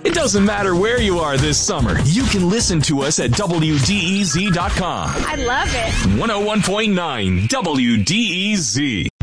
It doesn't matter where you are this summer. You can listen to us at WDEZ.com. I love it. 101.9 WDEZ.